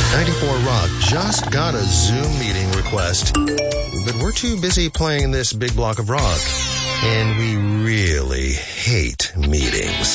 94 Rock just got a Zoom meeting request, but we're too busy playing this big block of rock, and we really hate meetings.